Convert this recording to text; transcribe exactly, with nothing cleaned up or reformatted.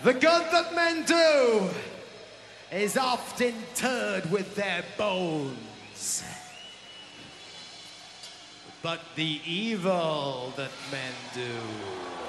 The good that men do is oft interred with their bones. But the evil that men do